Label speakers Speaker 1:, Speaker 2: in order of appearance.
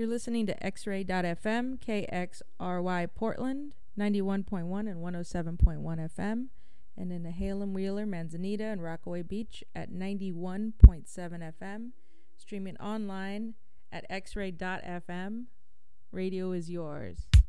Speaker 1: You're listening to X-Ray.FM, KXRY Portland, 91.1 and 107.1 FM, and in Halem, Wheeler, Manzanita, and Rockaway Beach at 91.7 FM, streaming online at X-Ray.FM. Radio is yours.